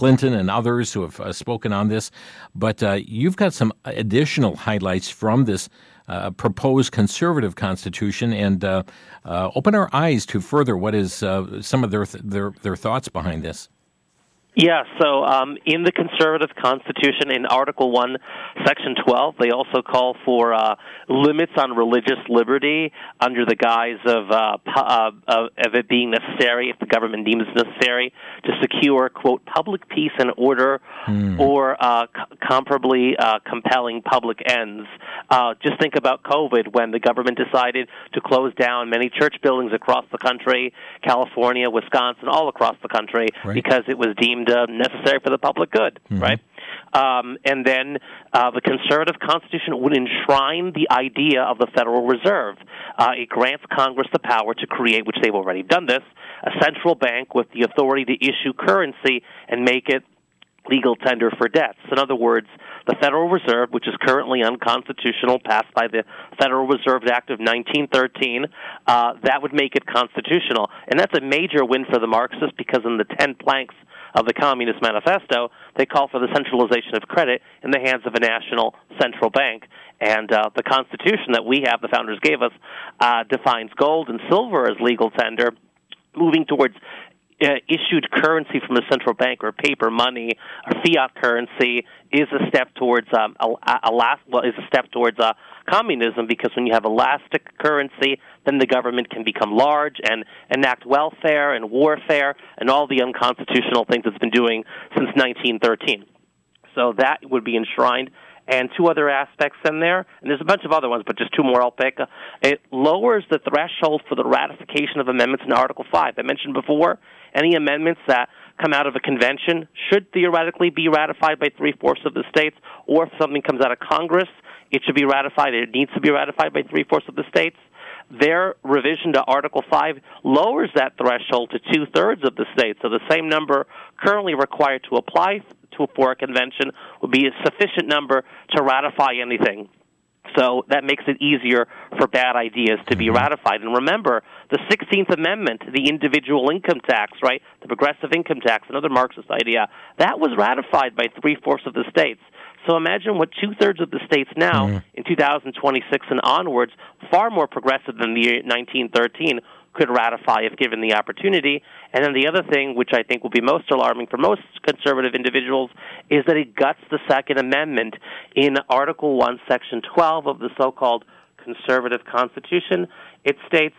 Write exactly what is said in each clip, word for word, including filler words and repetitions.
Clinton and others who have uh, spoken on this. But uh, you've got some additional highlights from this uh, proposed conservative constitution, and uh, uh, open our eyes to further what is uh, some of their, th- their their thoughts behind this. Yeah, so um, in the conservative constitution, in Article one, Section twelve, they also call for uh, limits on religious liberty under the guise of, uh, uh, of it being necessary, if the government deems necessary, to secure, quote, public peace and order mm. or uh, c- comparably uh, compelling public ends. Uh, just think about COVID, when the government decided to close down many church buildings across the country, California, Wisconsin, all across the country, right, because it was deemed Uh, necessary for the public good, mm-hmm. right? Um, and then uh, the conservative constitution would enshrine the idea of the Federal Reserve. Uh, it grants Congress the power to create, which they've already done this, a central bank with the authority to issue currency and make it legal tender for debts. In other words, the Federal Reserve, which is currently unconstitutional, passed by the Federal Reserve Act of nineteen thirteen, uh, that would make it constitutional. And that's a major win for the Marxists, because in the ten planks of the Communist Manifesto, they call for the centralization of credit in the hands of a national central bank. And uh, the Constitution that we have, the founders gave us, uh, defines gold and silver as legal tender, moving towards Uh, issued currency from a central bank, or paper money, or fiat currency, is a step towards um, a, a last, well, is a step towards uh, communism. Because when you have elastic currency, then the government can become large and enact welfare and warfare and all the unconstitutional things it's been doing since nineteen thirteen. So that would be enshrined. And two other aspects in there, and there's a bunch of other ones, but just two more I'll pick. It lowers the threshold for the ratification of amendments in Article five. I mentioned before, any amendments that come out of a convention should theoretically be ratified by three-fourths of the states, or if something comes out of Congress, it should be ratified. It needs to be ratified by three-fourths of the states. Their revision to Article five lowers that threshold to two-thirds of the states, so the same number currently required to apply to for a convention would be a sufficient number to ratify anything. So that makes it easier for bad ideas to be ratified. And remember, the sixteenth Amendment, the individual income tax, right, the progressive income tax, another Marxist idea, that was ratified by three-fourths of the states. So imagine what two-thirds of the states now, mm-hmm. in two thousand twenty-six and onwards, far more progressive than the year nineteen thirteen, could ratify if given the opportunity. And then the other thing, which I think will be most alarming for most conservative individuals, is that it guts the Second Amendment in Article one, Section twelve of the so-called conservative Constitution. It states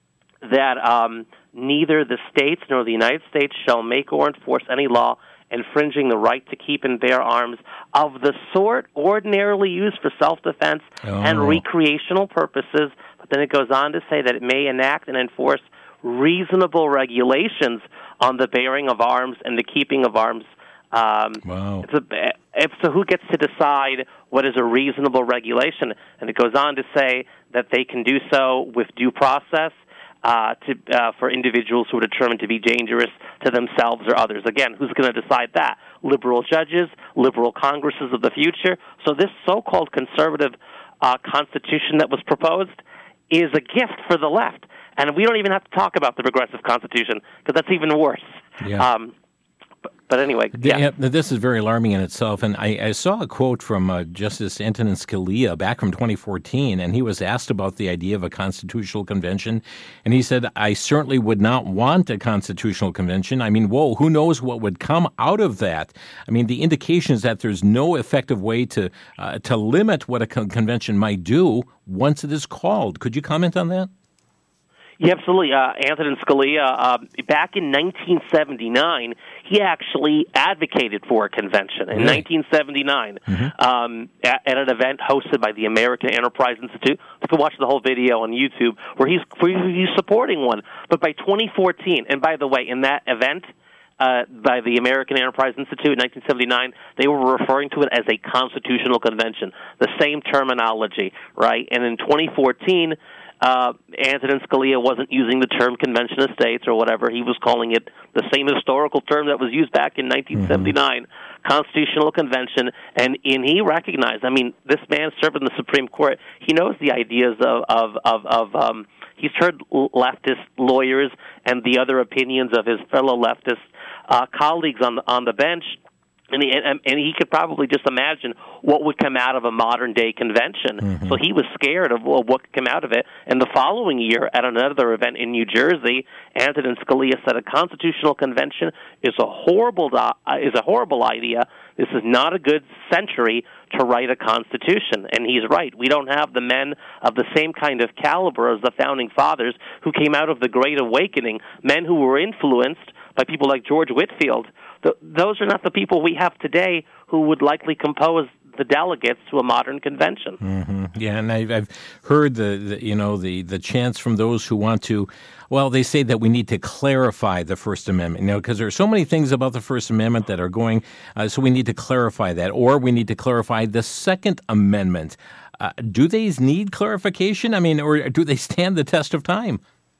that um, neither the states nor the United States shall make or enforce any law infringing the right to keep and bear arms of the sort ordinarily used for self-defense oh. and recreational purposes. But then it goes on to say that it may enact and enforce reasonable regulations on the bearing of arms and the keeping of arms. Um, wow. It's a, it's so who gets to decide what is a reasonable regulation? And it goes on to say that they can do so with due process, Uh, to, uh, for individuals who are determined to be dangerous to themselves or others. Again, who's going to decide that? Liberal judges, liberal Congresses of the future. So this so-called conservative uh, constitution that was proposed is a gift for the left. And we don't even have to talk about the progressive constitution, because that's even worse. Yeah. Um, But anyway, yeah. yeah. This is very alarming in itself. And I, I saw a quote from uh, Justice Antonin Scalia back from twenty fourteen, and he was asked about the idea of a constitutional convention. And he said, I certainly would not want a constitutional convention. I mean, whoa, who knows what would come out of that? I mean, the indication is that there's no effective way to, uh, to limit what a con- convention might do once it is called. Could you comment on that? Yeah, absolutely. Uh, Antonin Scalia, uh, back in nineteen seventy-nine, he actually advocated for a convention in really? nineteen seventy-nine mm-hmm. um, at, at an event hosted by the American Enterprise Institute. You can watch the whole video on YouTube where he's, where he's supporting one. But by twenty fourteen, and by the way, in that event, Uh, by the American Enterprise Institute in nineteen seventy-nine, they were referring to it as a constitutional convention, the same terminology, right? And in twenty fourteen, uh, Antonin Scalia wasn't using the term convention of states or whatever. He was calling it the same historical term that was used back in nineteen seventy-nine, mm-hmm. constitutional convention, and, and he recognized, I mean, this man served in the Supreme Court. He knows the ideas of, of, of, of um, he's heard leftist lawyers and the other opinions of his fellow leftists uh, colleagues on the, on the bench. And he, and, and he could probably just imagine what would come out of a modern-day convention. Mm-hmm. So he was scared of well, what could come out of it. And the following year, at another event in New Jersey, Antonin Scalia said a constitutional convention is a horrible uh, is a horrible idea. This is not a good century to write a constitution. And he's right. We don't have the men of the same kind of caliber as the Founding Fathers who came out of the Great Awakening, men who were influenced by people like George Whitefield. The, those are not the people we have today who would likely compose the delegates to a modern convention. Mm-hmm. Yeah, and I've, I've heard the, the you know the the chants from those who want to. Well, they say that we need to clarify the First Amendment, you know, because there are so many things about the First Amendment that are going. Uh, so we need to clarify that, or we need to clarify the Second Amendment. Uh, do these need clarification? I mean, or do they stand the test of time?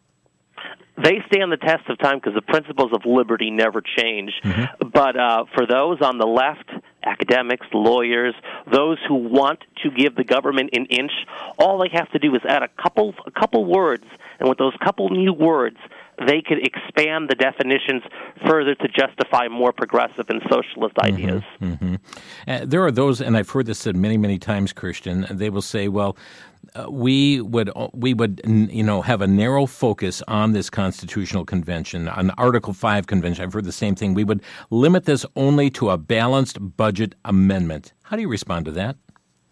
They stand the test of time because the principles of liberty never change. Mm-hmm. But uh, for those on the left, academics, lawyers, those who want to give the government an inch, all they have to do is add a couple, a couple words, and with those couple new words, they could expand the definitions further to justify more progressive and socialist ideas. Mm-hmm. Uh, there are those, and I've heard this said many, many times, Christian. They will say, "Well, uh, we would, we would, you know, have a narrow focus on this constitutional convention, an Article Five convention." I've heard the same thing. We would limit this only to a balanced budget amendment. How do you respond to that?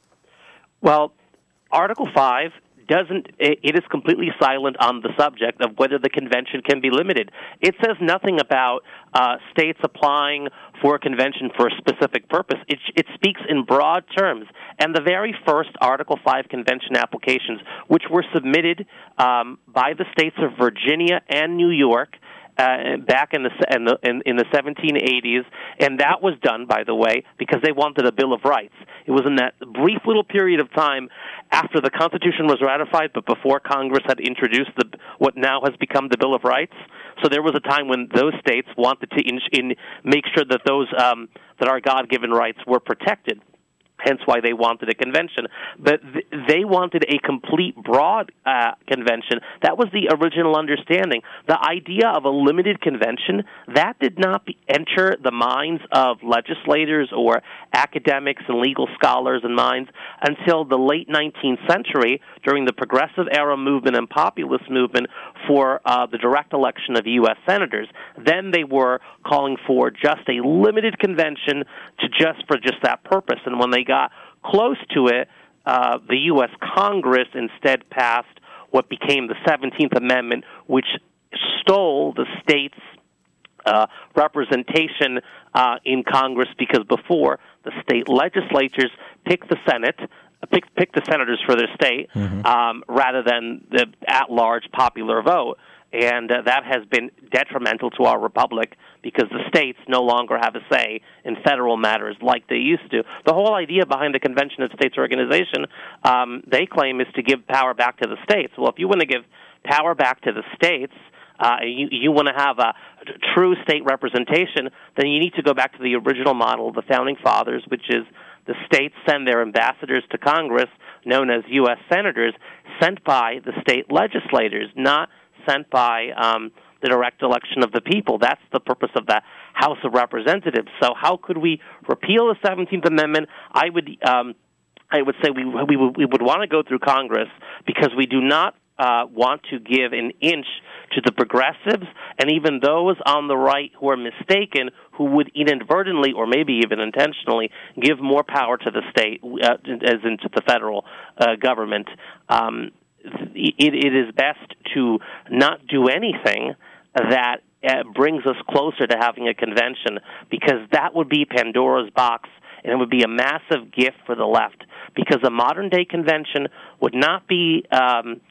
Well, Article Five doesn't, it is completely silent on the subject of whether the convention can be limited. It says nothing about uh, states applying for a convention for a specific purpose. It, it speaks in broad terms. And the very first Article five convention applications, which were submitted um, by the states of Virginia and New York, Uh, back in the in the in, in the seventeen eighties, and that was done, by the way, because they wanted a Bill of Rights. It was in that brief little period of time after the Constitution was ratified, but before Congress had introduced the what now has become the Bill of Rights. So there was a time when those states wanted to in, in make sure that those um, that our God-given rights were protected. Hence why they wanted a convention. But th- they wanted a complete, broad uh, convention. That was the original understanding. The idea of a limited convention, that did not be- enter the minds of legislators or academics and legal scholars and minds until the late nineteenth century during the Progressive Era movement and populist movement for uh, the direct election of U S senators. Then they were calling for just a limited convention to just for just that purpose. And when they got close to it, uh, the U S Congress instead passed what became the seventeenth Amendment, which stole the states' uh, representation uh, in Congress, because before, the state legislatures picked the Senate, pick, pick the senators for their state, mm-hmm. um, rather than the at-large popular vote. And uh, that has been detrimental to our republic because the states no longer have a say in federal matters like they used to. The whole idea behind the Convention of States Organization, um, they claim, is to give power back to the states. Well, if you want to give power back to the states, uh, you, you want to have a true state representation, then you need to go back to the original model of the Founding Fathers, which is the states send their ambassadors to Congress, known as U S senators, sent by the state legislators, not sent by um, the direct election of the people. That's the purpose of the House of Representatives. So how could we repeal the seventeenth Amendment? I would um, I would say we, we, would, we would want to go through Congress because we do not uh, want to give an inch to the progressives and even those on the right who are mistaken, who would inadvertently or maybe even intentionally give more power to the state, uh, as into the federal uh, government. Um, It, it is best to not do anything that uh, brings us closer to having a convention, because that would be Pandora's box, and it would be a massive gift for the left, because a modern-day convention would not be um,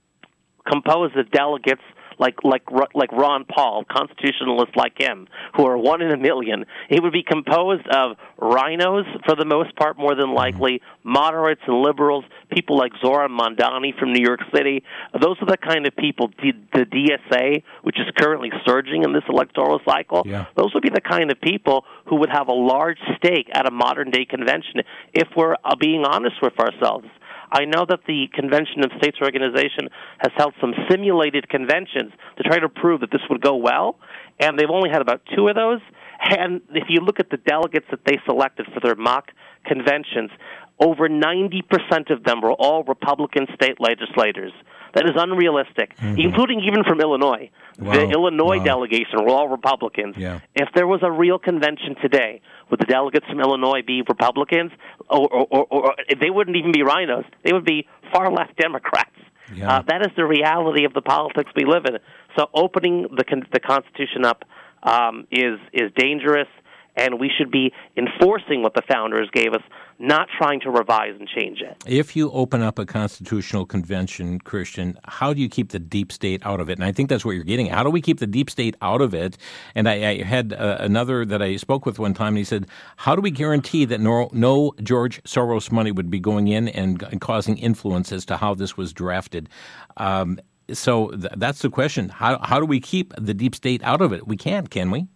composed of delegates like like like Ron Paul, constitutionalists like him, who are one in a million. It would be composed of rhinos, for the most part, more than likely, moderates and liberals, people like Zoran Mondani from New York City. Those are the kind of people, the D S A, which is currently surging in this electoral cycle, yeah. Those would be the kind of people who would have a large stake at a modern-day convention, if we're uh, being honest with ourselves. I know that the Convention of States Organization has held some simulated conventions to try to prove that this would go well, and they've only had about two of those. And if you look at the delegates that they selected for their mock conventions, over ninety percent of them were all Republican state legislators. That is unrealistic, mm-hmm. including even from Illinois. Wow. The Illinois wow. delegation were all Republicans. Yeah. If there was a real convention today, would the delegates from Illinois be Republicans? Or, or, or, or they wouldn't even be rhinos. They would be far-left Democrats. Yeah. Uh, that is the reality of the politics we live in. So opening the, the Constitution up um, is is dangerous, and we should be enforcing what the founders gave us, not trying to revise and change it. If you open up a constitutional convention, Christian, how do you keep the deep state out of it? And I think that's what you're getting. How do we keep the deep state out of it? And I, I had uh, another that I spoke with one time, and he said, how do we guarantee that no, no George Soros money would be going in and, and causing influence as to how this was drafted? Um, so th- that's the question. How, how do we keep the deep state out of it? We can't, can we?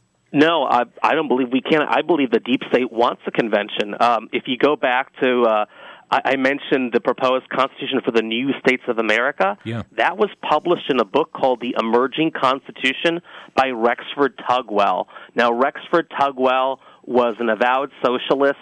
No, I, I don't believe we can. I believe the deep state wants a convention. Um, if you go back to, uh, I, I mentioned the proposed Constitution for the New States of America. Yeah. That was published in a book called The Emerging Constitution by Rexford Tugwell. Now, Rexford Tugwell was an avowed socialist.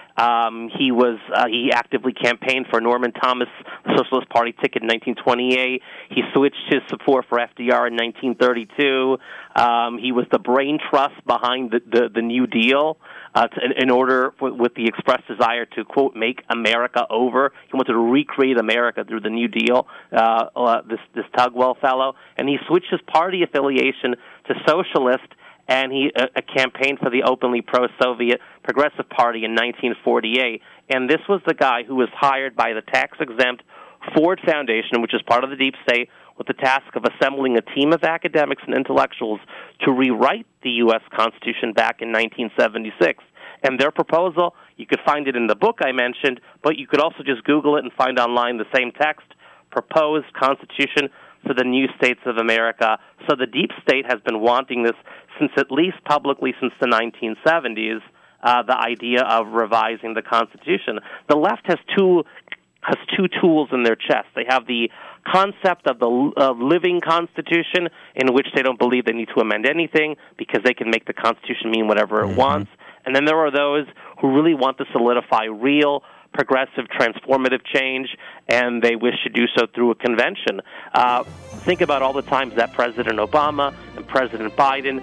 Um, he was uh, he actively campaigned for Norman Thomas, the Socialist Party ticket in nineteen twenty-eight. He switched his support for F D R in nineteen thirty-two. Um, he was the brain trust behind the, the, the New Deal uh, to, in, in order, for, with the express desire to, quote, make America over. He wanted to recreate America through the New Deal, uh, uh, this, this Tugwell fellow. And he switched his party affiliation to socialist, and he uh, campaigned for the openly pro-Soviet Progressive Party in nineteen forty-eight. And this was the guy who was hired by the tax-exempt Ford Foundation, which is part of the deep state, with the task of assembling a team of academics and intellectuals to rewrite the U S Constitution back in nineteen seventy-six. And their proposal, you could find it in the book I mentioned, but you could also just Google it and find online the same text, Proposed Constitution for the New States of America. So the deep state has been wanting this since at least publicly since the nineteen seventies, uh, the idea of revising the Constitution. The left has two has two tools in their chest. They have the concept of the uh, living Constitution, in which they don't believe they need to amend anything because they can make the Constitution mean whatever it mm-hmm. wants. And then there are those who really want to solidify real progressive, transformative change, and they wish to do so through a convention. Uh, think about all the times that President Obama and President Biden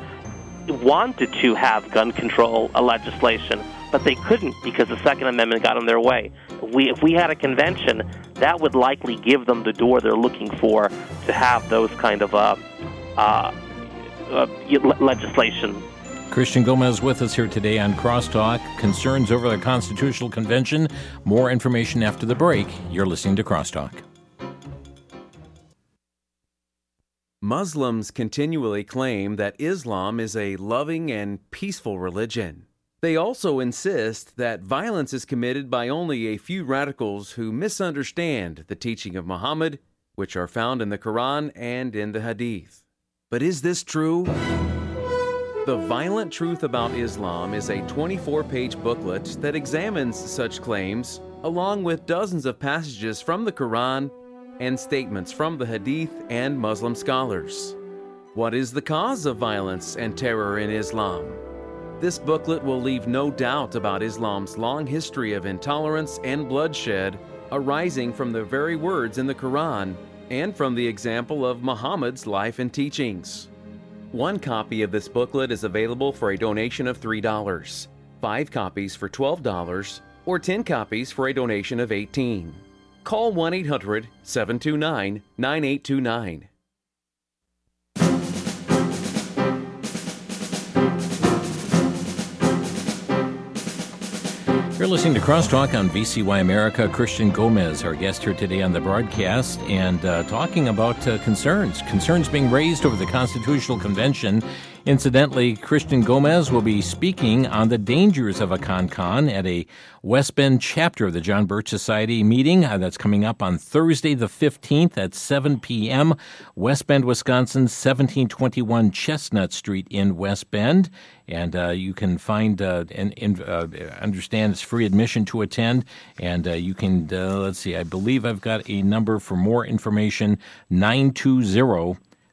wanted to have gun control uh, legislation, but they couldn't because the Second Amendment got in their way. We, if we had a convention, that would likely give them the door they're looking for to have those kind of uh, uh, uh, legislation. Christian Gomez with us here today on Crosstalk. Concerns over the Constitutional Convention. More information after the break. You're listening to Crosstalk. Muslims continually claim that Islam is a loving and peaceful religion. They also insist that violence is committed by only a few radicals who misunderstand the teaching of Muhammad, which are found in the Quran and in the Hadith. But is this true? The Violent Truth About Islam is a twenty-four page booklet that examines such claims, along with dozens of passages from the Quran and statements from the Hadith and Muslim scholars. What is the cause of violence and terror in Islam? This booklet will leave no doubt about Islam's long history of intolerance and bloodshed arising from the very words in the Quran and from the example of Muhammad's life and teachings. One copy of this booklet is available for a donation of three dollars, five copies for twelve dollars, or ten copies for a donation of eighteen dollars. Call one eight hundred, seven two nine, nine eight two nine. You're listening to Crosstalk on V C Y America. Christian Gomez, our guest here today on the broadcast, and uh, talking about uh, concerns, concerns being raised over the Constitutional Convention. Incidentally, Christian Gomez will be speaking on the dangers of a ConCon at a West Bend chapter of the John Birch Society meeting uh, that's coming up on Thursday the fifteenth at seven p.m. West Bend, Wisconsin, seventeen twenty-one Chestnut Street in West Bend. And uh, you can find uh, and, and uh, understand it's free admission to attend. And uh, you can, uh, let's see, I believe I've got a number for more information, nine two zero,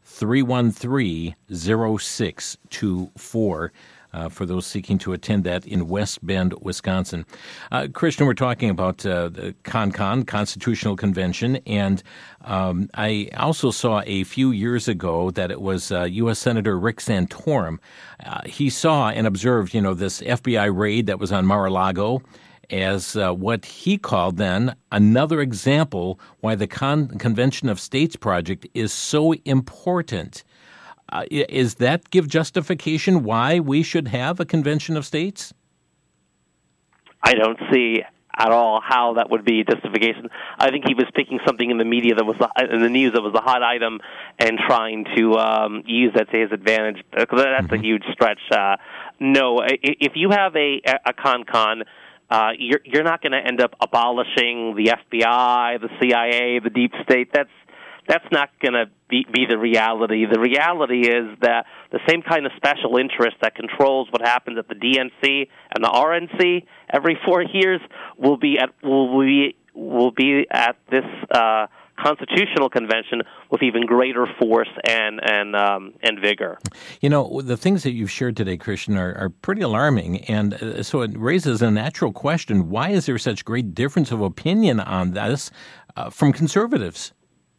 three one three, zero six two four. Uh, for those seeking to attend that in West Bend, Wisconsin. Uh, Christian, we're talking about uh, the CONCON, Constitutional Convention, and um, I also saw a few years ago that it was uh, U S Senator Rick Santorum. Uh, he saw and observed, you know, this F B I raid that was on Mar-a-Lago as uh, what he called then another example why the Con- Convention of States project is so important. Uh, is that give justification why we should have a convention of states? I don't see at all how that would be justification. I think he was picking something in the media that was in the news that was a hot item and trying to um, use that to his advantage. Because that's mm-hmm. a huge stretch. Uh, no, if you have a a CONCON, uh, you're you're not going to end up abolishing the F B I, the C I A, the deep state. That's That's not going to be, be the reality. The reality is that the same kind of special interest that controls what happens at the D N C and the R N C every four years will be at will be will be at this uh, constitutional convention with even greater force and and um, and vigor. You know, the things that you've shared today, Christian, are, are pretty alarming, and uh, so it raises a natural question: why is there such great difference of opinion on this uh, from conservatives?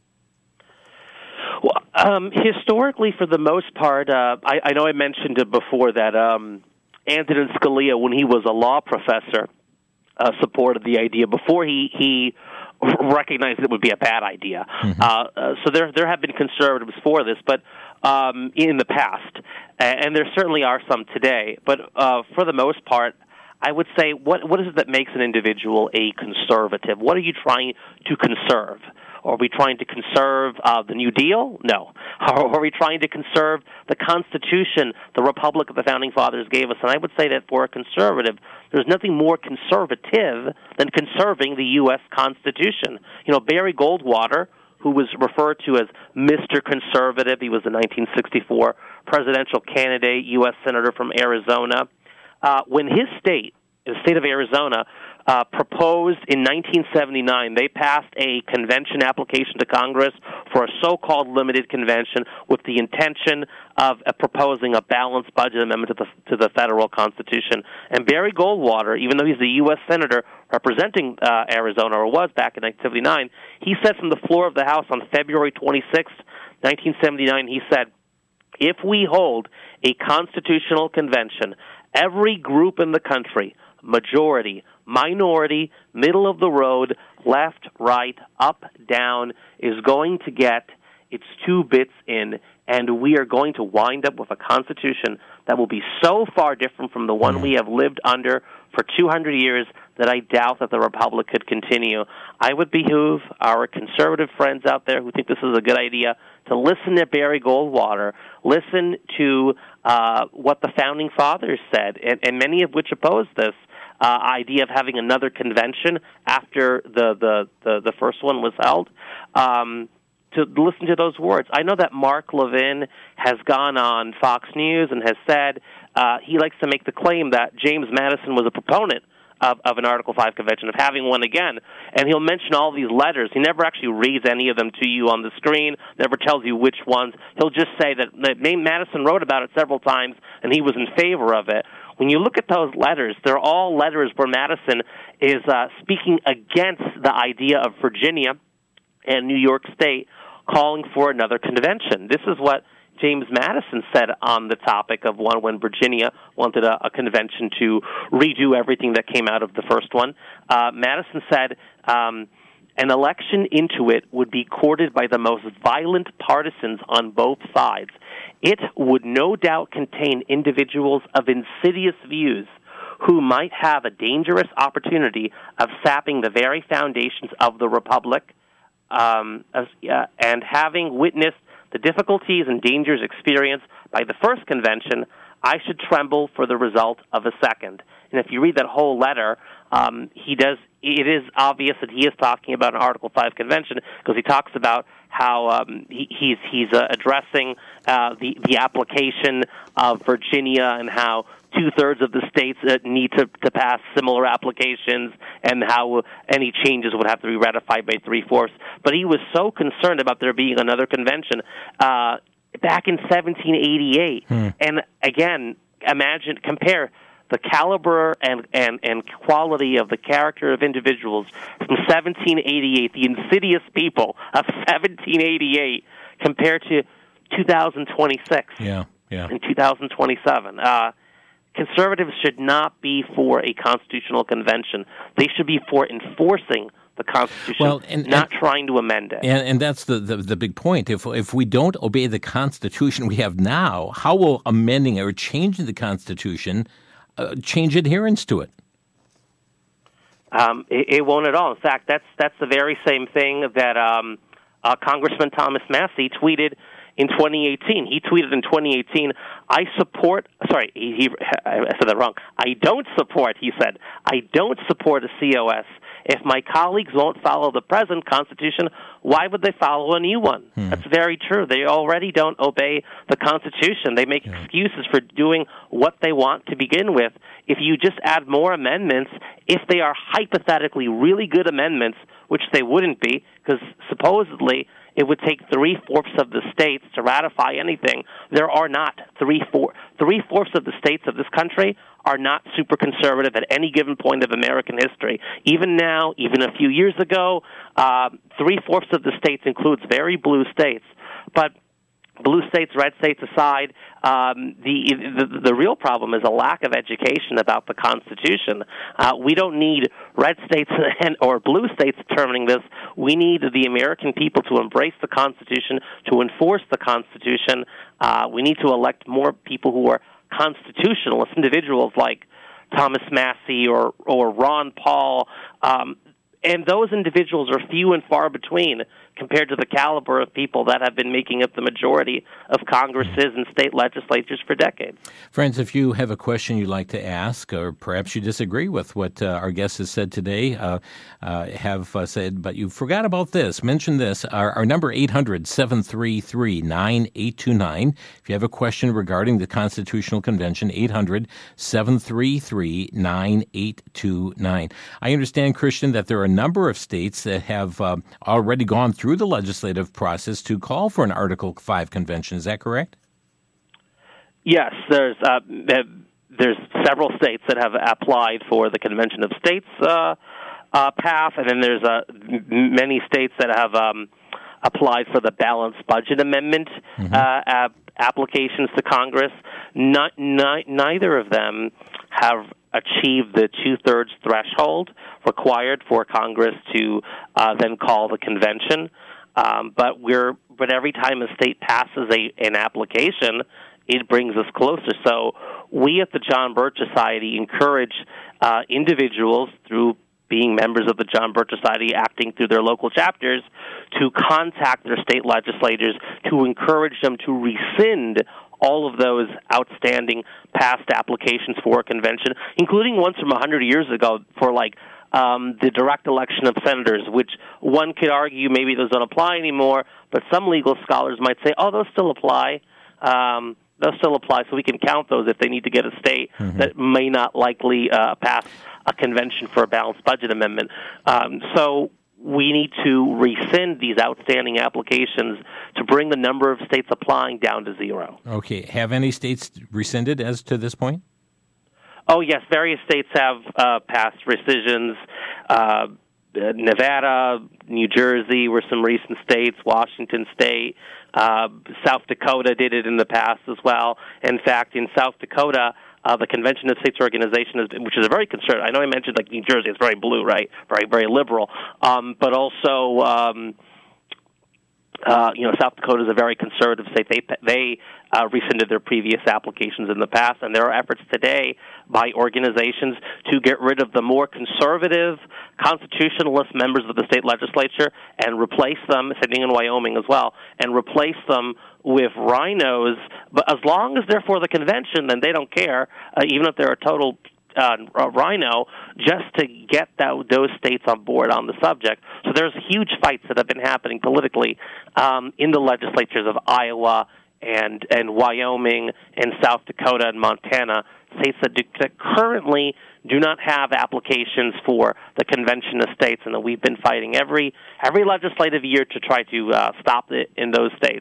Well, um, historically, for the most part, uh, I, I know I mentioned it before that um, Antonin Scalia, when he was a law professor, uh, supported the idea before he, he recognized it would be a bad idea. Mm-hmm. Uh, uh, so there there have been conservatives for this, but um, in the past, and there certainly are some today. But uh, for the most part, I would say, what what is it that makes an individual a conservative? What are you trying to conserve? Are we trying to conserve uh, the New Deal? No. Are we trying to conserve the Constitution, the Republic that the Founding Fathers gave us? And I would say that for a conservative, there's nothing more conservative than conserving the U S Constitution. You know, Barry Goldwater, who was referred to as Mister Conservative, he was the nineteen sixty-four presidential candidate, U S Senator from Arizona. Uh, when his state, the state of Arizona, Uh, proposed in nineteen seventy-nine, they passed a convention application to Congress for a so-called limited convention with the intention of uh, proposing a balanced budget amendment to the, to the federal Constitution. And Barry Goldwater, even though he's the U S Senator representing uh, Arizona, or was back in nineteen seventy-nine, he said from the floor of the House on February twenty-sixth, nineteen seventy-nine, he said, if we hold a constitutional convention, every group in the country, majority, minority, middle of the road, left, right, up, down, is going to get its two bits in, and we are going to wind up with a constitution that will be so far different from the one we have lived under for two hundred years that I doubt that the Republic could continue. I would behoove our conservative friends out there who think this is a good idea to listen to Barry Goldwater, listen to uh, what the Founding Fathers said, and, and many of which opposed this uh, idea of having another convention after the, the, the, the first one was held. Um, to listen to those words. I know that Mark Levin has gone on Fox News and has said uh, he likes to make the claim that James Madison was a proponent of, of an Article five convention, of having one again. And he'll mention all these letters. He never actually reads any of them to you on the screen, never tells you which ones. He'll just say that, that Madison wrote about it several times and he was in favor of it. When you look at those letters, they're all letters where Madison is uh, speaking against the idea of Virginia and New York State calling for another convention. This is what James Madison said on the topic of one when Virginia wanted a, a convention to redo everything that came out of the first one. Uh, Madison said, um, an election into it would be courted by the most violent partisans on both sides. It would no doubt contain individuals of insidious views who might have a dangerous opportunity of sapping the very foundations of the Republic. Um, uh, and having witnessed the difficulties and dangers experienced by the first convention, I should tremble for the result of a second. And if you read that whole letter, um, he does. It is obvious that he is talking about an Article five convention because he talks about how um, he, he's he's uh, addressing uh, the the application of Virginia and how two-thirds of the states uh, need to, to pass similar applications and how any changes would have to be ratified by three-fourths. But he was so concerned about there being another convention, uh, back in seventeen eighty-eight. Hmm. And again, imagine, compare the caliber and, and, and quality of the character of individuals from seventeen eighty-eight, the insidious people of seventeen eighty-eight, compared to two thousand twenty-six yeah, yeah. and two thousand twenty-seven. Uh, conservatives should not be for a constitutional convention. They should be for enforcing the Constitution, well, and, not and, trying to amend it. And, and that's the, the, the big point. If if we don't obey the Constitution we have now, how will amending or changing the Constitution uh, change adherence to it? Um, it? It won't at all. In fact, that's that's the very same thing that um, uh, Congressman Thomas Massie tweeted in twenty eighteen. He tweeted in twenty eighteen, I support, sorry, he, he, I said that wrong. I don't support, he said, I don't support a C O S. If my colleagues won't follow the present Constitution, why would they follow a new one? Hmm. That's very true. They already don't obey the Constitution. They make yeah. excuses for doing what they want to begin with. If you just add more amendments, if they are hypothetically really good amendments, which they wouldn't be, because supposedly it would take three-fourths of the states to ratify anything. There are not three-fourths. Three-fourths of the states of this country are not super conservative at any given point of American history. Even now, even a few years ago, uh, three-fourths of the states includes very blue states. But blue states, red states aside, um, the, the the real problem is a lack of education about the Constitution. Uh, we don't need red states and or blue states determining this. We need the American people to embrace the Constitution, to enforce the Constitution. Uh, we need to elect more people who are constitutionalist individuals like Thomas Massie or or Ron Paul. Um, And those individuals are few and far between compared to the caliber of people that have been making up the majority of Congresses and state legislatures for decades. Friends, if you have a question you'd like to ask, or perhaps you disagree with what uh, our guest has said today, uh, uh, have uh, said, but you forgot about this, mention this, our, our number eight hundred, seven three three, nine eight two nine. If you have a question regarding the Constitutional Convention, eight hundred, seven three three, nine eight two nine. I understand, Christian, that there are a number of states that have uh, already gone through the legislative process to call for an Article five convention. Is that correct? Yes, there's uh, there's several states that have applied for the Convention of States uh, uh, path, and then there's uh, many states that have um, applied for the balanced budget amendment mm-hmm. uh, ap- applications to Congress. Not, not, neither of them have achieved the two-thirds threshold required for Congress to uh, then call the convention. Um, but we're but every time a state passes a an application, it brings us closer. So we at the John Birch Society encourage uh, individuals through being members of the John Birch Society, acting through their local chapters, to contact their state legislators to encourage them to rescind all of those outstanding past applications for a convention, including ones from one hundred years ago for, like, um, the direct election of senators, which one could argue maybe those don't apply anymore, but some legal scholars might say, oh, those still apply. Um, those still apply, so we can count those if they need to get a state mm-hmm. that may not likely uh, pass a convention for a balanced budget amendment. Um, so we need to rescind these outstanding applications to bring the number of states applying down to zero. Okay. Have any states rescinded as to this point? Oh, yes. Various states have uh, passed rescissions. Uh, Nevada, New Jersey were some recent states, Washington State, uh, South Dakota did it in the past as well. In fact, in South Dakota, Uh, the Convention of States Organization, is, which is a very conservative. I know I mentioned like New Jersey, it's very blue, right? Very, very liberal. Um, but also, um, uh, you know, South Dakota is a very conservative state. They they uh, rescinded their previous applications in the past, and there are efforts today by organizations to get rid of the more conservative constitutionalist members of the state legislature and replace them, sitting in Wyoming as well, and replace them with rhinos. But as long as they're for the convention, then they don't care, uh, even if they're a total uh, rhino, just to get that, those states on board on the subject. So there's huge fights that have been happening politically um, in the legislatures of Iowa and and Wyoming and South Dakota and Montana, states that, do, that currently do not have applications for the Convention of States, and that we've been fighting every every legislative year to try to uh, stop it in those states.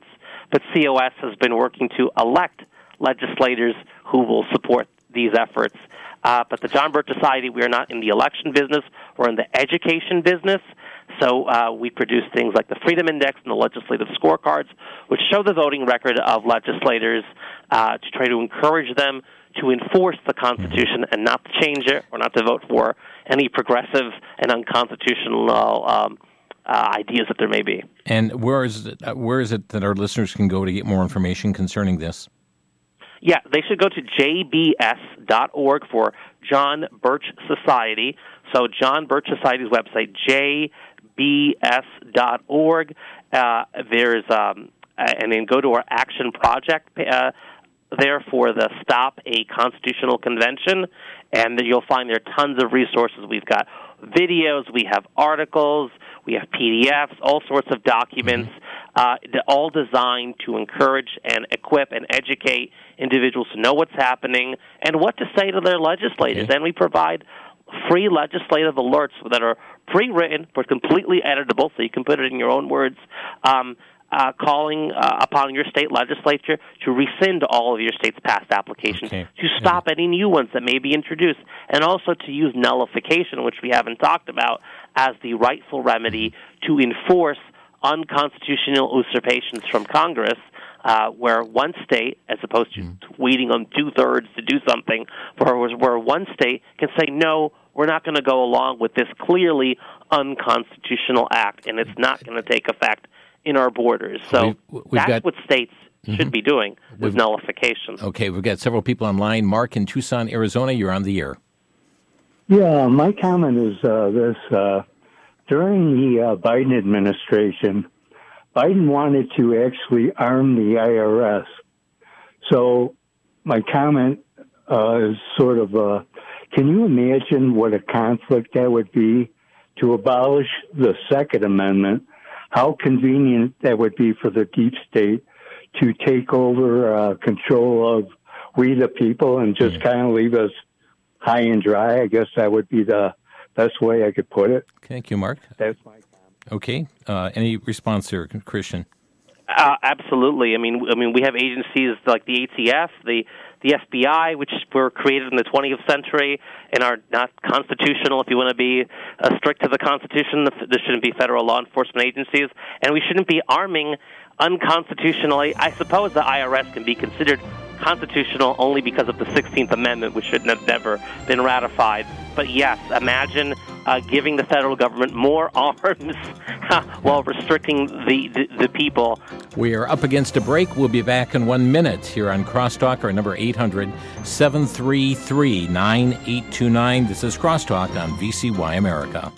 but C O S has been working to elect legislators who will support these efforts. Uh, but the John Birch Society, we are not in the election business. We're in the education business. So uh, we produce things like the Freedom Index and the legislative scorecards, which show the voting record of legislators uh, to try to encourage them to enforce the Constitution and not to change it or not to vote for any progressive and unconstitutional um, uh, ideas that there may be. And where is it, uh, where is it that our listeners can go to get more information concerning this? Yeah, they should go to j b s dot org for John Birch Society. So John Birch Society's website, j b s dot org. Uh, there's um, and then go to our action project uh, there for the Stop a Constitutional Convention, and then you'll find there are tons of resources. We've got videos, we have articles, we have P D Fs, all sorts of documents, mm-hmm. uh, all designed to encourage and equip and educate individuals to know what's happening and what to say to their legislators. Okay. And we provide free legislative alerts that are pre-written but completely editable, so you can put it in your own words, um, uh, calling uh, upon your state legislature to rescind all of your state's past applications, okay. to stop yeah. any new ones that may be introduced, and also to use nullification, which we haven't talked about, as the rightful remedy to enforce unconstitutional usurpations from Congress, uh, where one state, as opposed to mm. waiting on two-thirds to do something, where, where one state can say, no, we're not going to go along with this clearly unconstitutional act, and it's not going to take effect in our borders. So we've, we've that's got, what states mm-hmm. should be doing with nullification. Okay, we've got several people online. Mark in Tucson, Arizona, you're on the air. Yeah, my comment is uh, this. Uh, during the uh, Biden administration, Biden wanted to actually arm the I R S. So my comment uh, is sort of, uh, can you imagine what a conflict that would be to abolish the Second Amendment? How convenient that would be for the deep state to take over uh, control of we the people and just yeah. kind of leave us high and dry. I guess that would be the best way I could put it. Thank you, Mark. That's my comment. Okay. Uh, any response here, Christian? Uh, absolutely. I mean, I mean, we have agencies like the A T F, the the F B I, which were created in the twentieth century and are not constitutional. If you want to be uh, strict to the Constitution, there shouldn't be federal law enforcement agencies, and we shouldn't be arming unconstitutionally. I suppose the I R S can be considered constitutional only because of the sixteenth Amendment, which should have never been ratified. But yes, imagine uh, giving the federal government more arms while restricting the, the, the people. We are up against a break. We'll be back in one minute here on Crosstalk. Our number eight hundred, seven three three, nine eight two nine. This is Crosstalk on V C Y America.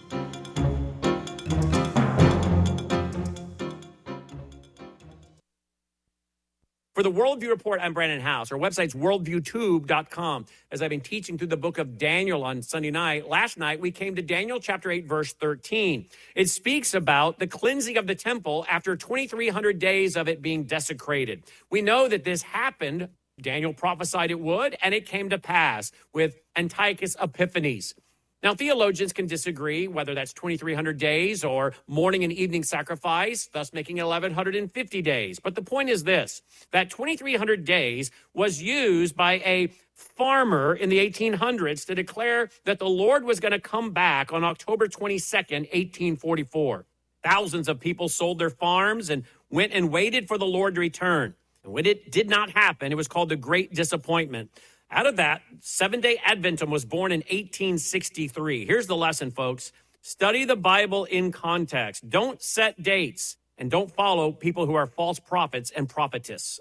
For the Worldview Report, I'm Brandon House. Our website's worldview tube dot com. As I've been teaching through the book of Daniel on Sunday night, last night we came to Daniel chapter eight, verse thirteen. It speaks about the cleansing of the temple after twenty-three hundred days of it being desecrated. We know that this happened. Daniel prophesied it would, and it came to pass with Antiochus Epiphanes. Now, theologians can disagree whether that's twenty-three hundred days or morning and evening sacrifice, thus making eleven fifty days. But the point is this, that twenty-three hundred days was used by a farmer in the eighteen hundreds to declare that the Lord was going to come back on October twenty-second, eighteen forty-four. Thousands of people sold their farms and went and waited for the Lord to return. And when it did not happen, it was called the Great Disappointment. Out of that, Seventh-day Adventism was born in eighteen sixty-three. Here's the lesson, folks. Study the Bible in context. Don't set dates, and don't follow people who are false prophets and prophetess.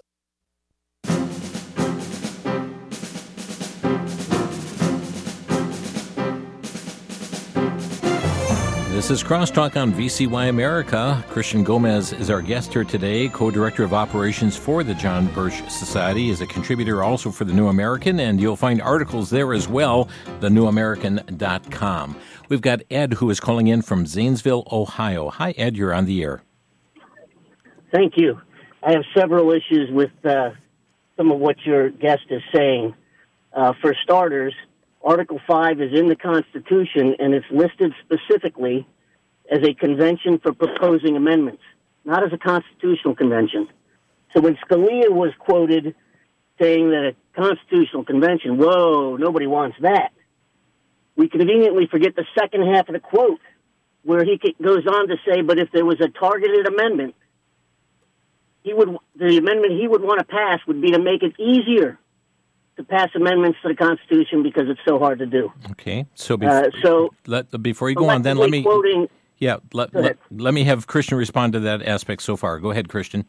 This is Crosstalk on V C Y America. Christian Gomez is our guest here today, co-director of operations for the John Birch Society, is a contributor also for The New American, and you'll find articles there as well, the new american dot com. We've got Ed, who is calling in from Zanesville, Ohio. Hi, Ed, you're on the air. Thank you. I have several issues with uh, some of what your guest is saying. Uh, for starters, Article five is in the Constitution, and it's listed specifically as a convention for proposing amendments, not as a constitutional convention. So when Scalia was quoted saying that a constitutional convention, whoa, nobody wants that, we conveniently forget the second half of the quote, where he goes on to say, but if there was a targeted amendment, he would the amendment he would want to pass would be to make it easier to pass amendments to the Constitution because it's so hard to do. Okay, so, bef- uh, so let, before you go on, then let me quoting, yeah let, let, let me have Christian respond to that aspect so far. Go ahead, Christian.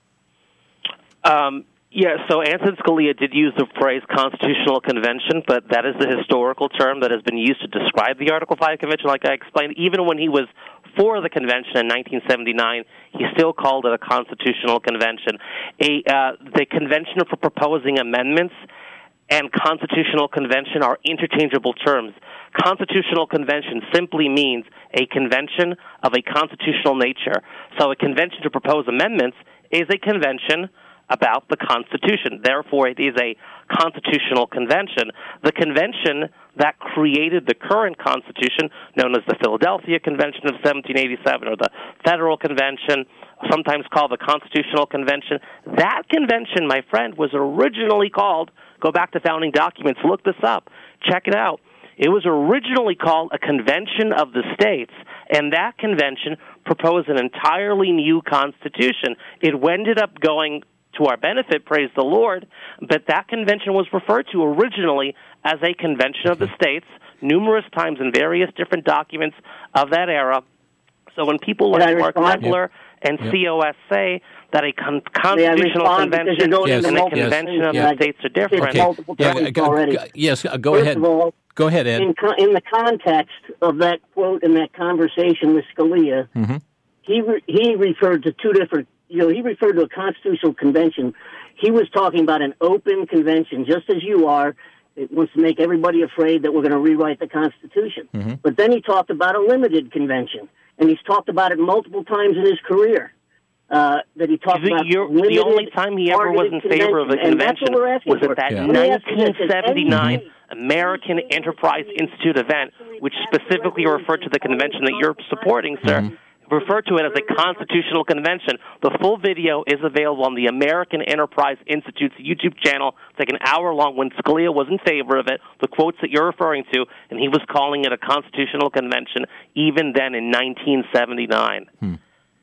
Um, yeah, so Antonin Scalia did use the phrase constitutional convention, but that is the historical term that has been used to describe the Article five Convention, like I explained. Even when he was for the convention in nineteen seventy-nine, he still called it a constitutional convention. A uh, the convention for proposing amendments and constitutional convention are interchangeable terms. Constitutional convention simply means a convention of a constitutional nature. So a convention to propose amendments is a convention about the Constitution. Therefore, it is a constitutional convention. The convention that created the current Constitution, known as the Philadelphia Convention of seventeen eighty-seven, or the Federal Convention, sometimes called the Constitutional Convention, that convention, my friend, was originally called, go back to founding documents, look this up, check it out. It was originally called a Convention of the States, and that convention proposed an entirely new Constitution. It ended up going to our benefit, praise the Lord, but that convention was referred to originally as a Convention of the States numerous times in various different documents of that era. So when people like Mark Meckler and yep. C O S say that a con- constitutional convention yes. and a yes. convention yes. of yeah. the states are different. Okay. Yeah, go, go, yes, go First ahead. Of all, go ahead, Ed. In, co- in the context of that quote and that conversation with Scalia, mm-hmm. he re- he referred to two different. You know, he referred to a constitutional convention. He was talking about an open convention, just as you are. It wants to make everybody afraid that we're going to rewrite the Constitution. Mm-hmm. But then he talked about a limited convention, and he's talked about it multiple times in his career. Uh, that he talked the, about limited, the only time he ever was in favor of a convention was at that yeah. nineteen seventy-nine American Enterprise Institute event, which specifically referred to the convention that you're supporting, sir. Mm-hmm. Refer to it as a constitutional convention. The full video is available on the American Enterprise Institute's YouTube channel. It's like an hour long when Scalia was in favor of it, the quotes that you're referring to, and he was calling it a constitutional convention even then in nineteen seventy-nine. Hmm.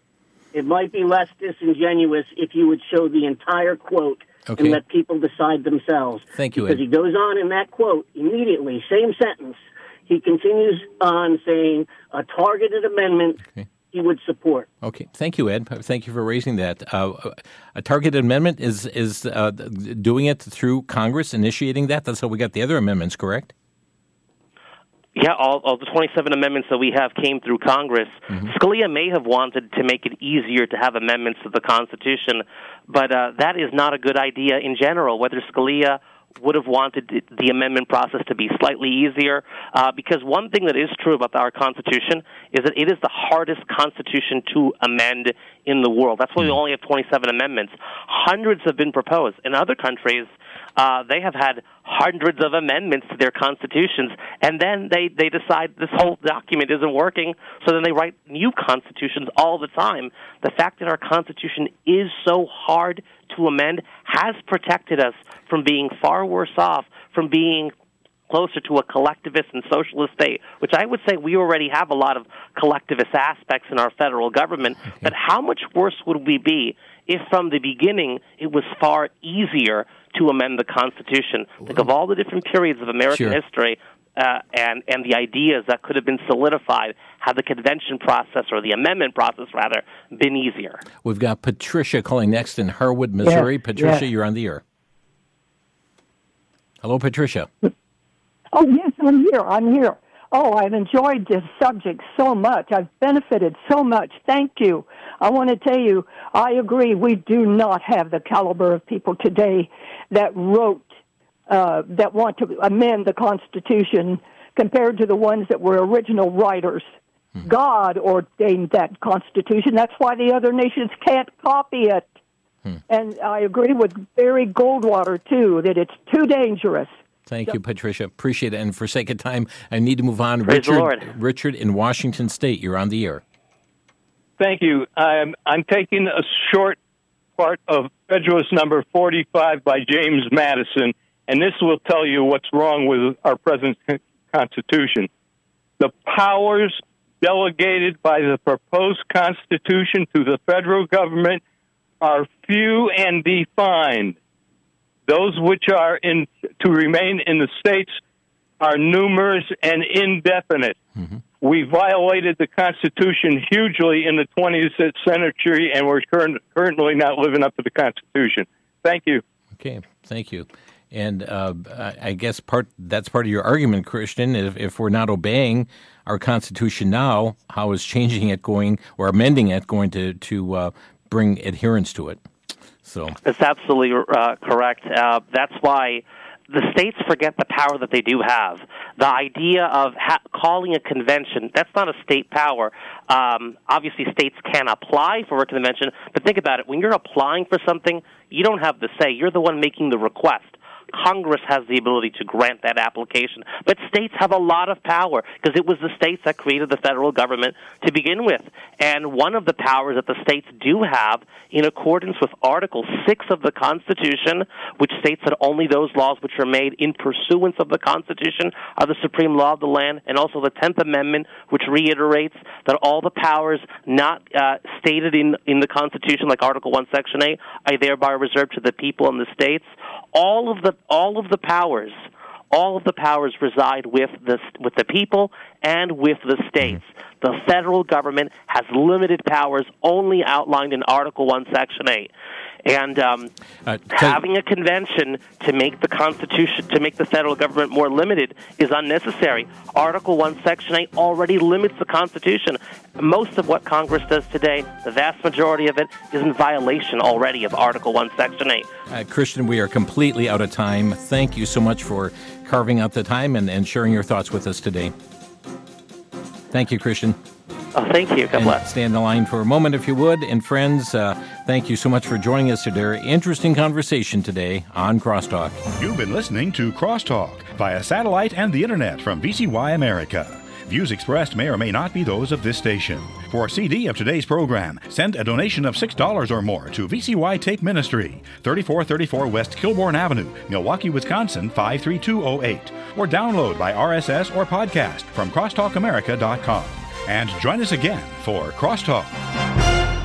It might be less disingenuous if you would show the entire quote okay. and let people decide themselves. Thank you, Because Ed. he goes on in that quote immediately, same sentence. He continues on saying a targeted amendment okay. he would support. Okay, thank you, Ed. Thank you for raising that. Uh, a targeted amendment is is uh, doing it through Congress, initiating that. That's how we got the other amendments, correct? Yeah, all, all the twenty-seven amendments that we have came through Congress. Mm-hmm. Scalia may have wanted to make it easier to have amendments to the Constitution, but uh, that is not a good idea in general, whether Scalia would have wanted the amendment process to be slightly easier, uh, because one thing that is true about our Constitution is that it is the hardest Constitution to amend in the world. That's why we only have twenty-seven amendments. Hundreds have been proposed. In other countries, uh, they have had hundreds of amendments to their constitutions, and then they, they decide this whole document isn't working, so then they write new constitutions all the time. The fact that our Constitution is so hard to amend has protected us from being far worse off, from being closer to a collectivist and socialist state, which I would say we already have a lot of collectivist aspects in our federal government. Okay. But how much worse would we be if from the beginning it was far easier to amend the Constitution? Think of all the different periods of American sure. history uh, and, and the ideas that could have been solidified had the convention process, or the amendment process, rather, been easier. We've got Patricia calling next in Harwood, Missouri. Yes, Patricia, yes. you're on the air. Hello, Patricia. Oh, yes, I'm here. I'm here. Oh, I've enjoyed this subject so much. I've benefited so much. Thank you. I want to tell you, I agree. We do not have the caliber of people today that wrote, uh, that want to amend the Constitution compared to the ones that were original writers. Hmm. God ordained that Constitution. That's why the other nations can't copy it. Hmm. And I agree with Barry Goldwater, too, that it's too dangerous. Thank you, Patricia. Appreciate it. And for sake of time, I need to move on. Praise Richard, the Lord. Richard in Washington State, you're on the air. Thank you. I'm, I'm taking a short part of Federalist number forty-five by James Madison, and this will tell you what's wrong with our present Constitution. The powers delegated by the proposed Constitution to the federal government are few and defined. Those which are in to remain in the states are numerous and indefinite. Mm-hmm. We violated the Constitution hugely in the twentieth century, and we're current, currently not living up to the Constitution. Thank you. Okay, thank you. And uh, I guess part that's part of your argument, Christian. If, if we're not obeying our Constitution now, how is changing it going or amending it going to to uh, bring adherence to it? So that's absolutely uh, correct. Uh, that's why the states forget the power that they do have. The idea of ha- calling a convention, that's not a state power. Um, obviously, states can apply for a convention, but think about it. When you're applying for something, you don't have the say. You're the one making the request. Congress has the ability to grant that application. But states have a lot of power because it was the states that created the federal government to begin with. And one of the powers that the states do have, in accordance with Article six of the Constitution, which states that only those laws which are made in pursuance of the Constitution are the supreme law of the land, and also the tenth Amendment, which reiterates that all the powers not uh, stated in, in the Constitution, like Article one, Section eight, are thereby reserved to the people and the states. All of the all of the powers, all of the powers reside with the with the people and with the states. The federal government has limited powers only outlined in Article one, Section eight. And um, uh, having a convention to make the Constitution, to make the federal government more limited is unnecessary. Article one, Section eight already limits the Constitution. Most of what Congress does today, the vast majority of it, is in violation already of Article one, Section eight. Uh, Christian, we are completely out of time. Thank you so much for carving out the time and, and sharing your thoughts with us today. Thank you, Christian. Oh, thank you. God bless. And stay on the line for a moment, if you would. And friends, uh, thank you so much for joining us today. Interesting conversation today on Crosstalk. You've been listening to Crosstalk via satellite and the internet from V C Y America. Views expressed may or may not be those of this station. For a C D of today's program, send a donation of six dollars or more to V C Y Tape Ministry, thirty-four thirty-four West Kilbourne Avenue, Milwaukee, Wisconsin, five three two oh eight. Or download by R S S or podcast from crosstalk america dot com. And join us again for Crosstalk.